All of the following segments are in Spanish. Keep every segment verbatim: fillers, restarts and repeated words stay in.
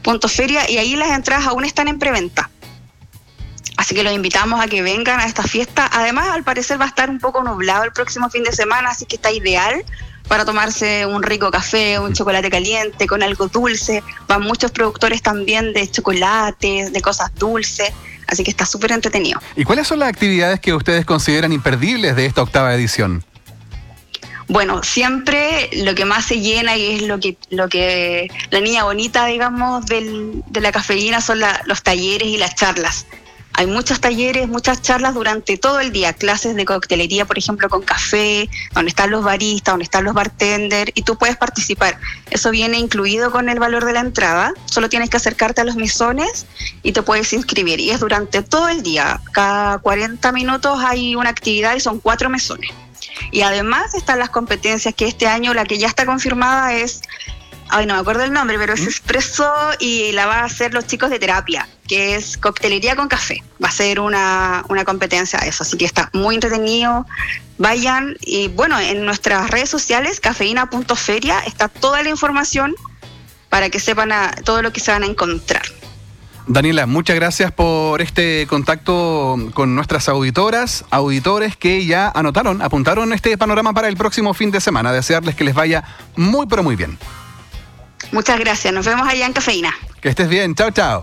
punto feria, y ahí las entradas aún están en preventa. Así que los invitamos a que vengan a esta fiesta. Además, al parecer va a estar un poco nublado el próximo fin de semana, así que está ideal para tomarse un rico café, un chocolate caliente con algo dulce. Van muchos productores también de chocolates, de cosas dulces, así que está súper entretenido. ¿Y cuáles son las actividades que ustedes consideran imperdibles de esta octava edición? Bueno, siempre lo que más se llena y es lo que lo que la niña bonita, digamos, del, de la cafeína son la, los talleres y las charlas. Hay muchos talleres, muchas charlas durante todo el día, clases de coctelería, por ejemplo, con café, donde están los baristas, donde están los bartenders, y tú puedes participar. Eso viene incluido con el valor de la entrada, solo tienes que acercarte a los mesones y te puedes inscribir. Y es durante todo el día, cada cuarenta minutos hay una actividad y son cuatro mesones. Y además están las competencias, que este año la que ya está confirmada es, ay, no me acuerdo el nombre, pero es Espresso, y la va a hacer los chicos de terapia, que es coctelería con café. Va a ser una, una competencia de eso, así que está muy entretenido. Vayan, y bueno, en nuestras redes sociales, cafeína punto feria, está toda la información para que sepan a, todo lo que se van a encontrar. Daniela, muchas gracias por este contacto con nuestras auditoras, auditores que ya anotaron, apuntaron este panorama para el próximo fin de semana. Desearles que les vaya muy, pero muy bien. Muchas gracias, nos vemos allá en Cafeína. Que estés bien, chao, chao.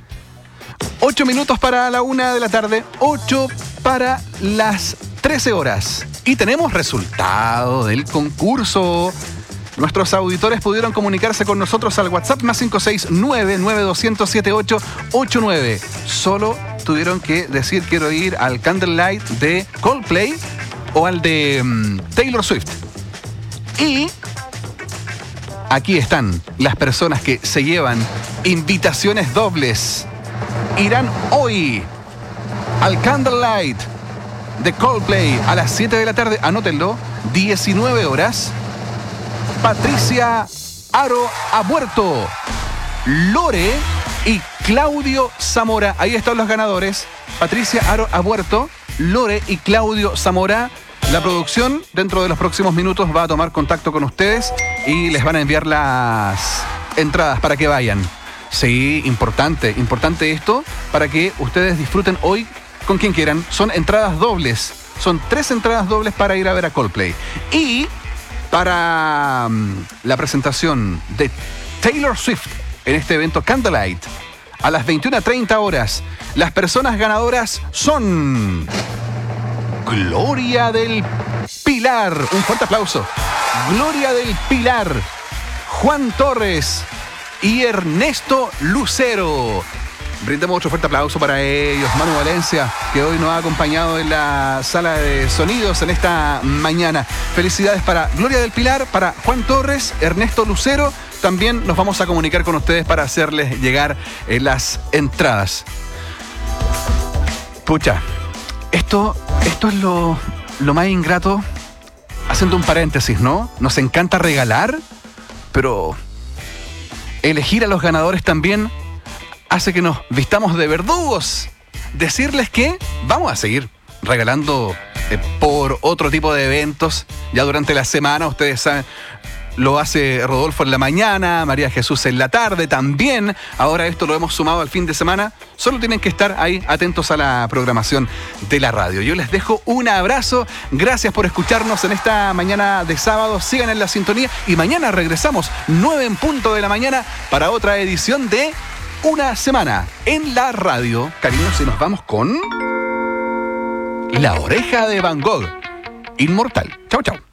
Ocho minutos para la una de la tarde, ocho para las trece horas. Y tenemos resultado del concurso. Nuestros auditores pudieron comunicarse con nosotros al WhatsApp más cinco seis nueve, nueve dos cero cero, siete ocho ocho nueve. Solo tuvieron que decir quiero ir al Candlelight de Coldplay o al de um, Taylor Swift. Y aquí están las personas que se llevan invitaciones dobles. Irán hoy al Candlelight de Coldplay a las siete de la tarde. Anótenlo, diecinueve horas. Patricia Aro Abuerto, Lore y Claudio Zamora. Ahí están los ganadores. Patricia Aro Abuerto, Lore y Claudio Zamora. La producción dentro de los próximos minutos va a tomar contacto con ustedes y les van a enviar las entradas para que vayan. Sí, importante, importante esto para que ustedes disfruten hoy con quien quieran. Son entradas dobles, son tres entradas dobles para ir a ver a Coldplay. Y para um, la presentación de Taylor Swift en este evento Candlelight a las veintiuna treinta horas, las personas ganadoras son Gloria del Pilar, un fuerte aplauso, Gloria del Pilar, Juan Torres y Ernesto Lucero. Brindemos otro fuerte aplauso para ellos. Manu Valencia, que hoy nos ha acompañado en la sala de sonidos en esta mañana. Felicidades para Gloria del Pilar, para Juan Torres, Ernesto Lucero. También nos vamos a comunicar con ustedes para hacerles llegar eh, las entradas. Pucha, esto, esto es lo, lo más ingrato. Haciendo un paréntesis, ¿no? Nos encanta regalar, pero elegir a los ganadores también hace que nos vistamos de verdugos. Decirles que vamos a seguir regalando eh, por otro tipo de eventos. Ya durante la semana, ustedes saben, lo hace Rodolfo en la mañana, María Jesús en la tarde también. Ahora esto lo hemos sumado al fin de semana. Solo tienen que estar ahí atentos a la programación de la radio. Yo les dejo un abrazo. Gracias por escucharnos en esta mañana de sábado. Sigan en la sintonía y mañana regresamos nueve en punto de la mañana para otra edición de Una Semana en la Radio. Cariños, y nos vamos con La Oreja de Van Gogh, Inmortal. Chau, chau.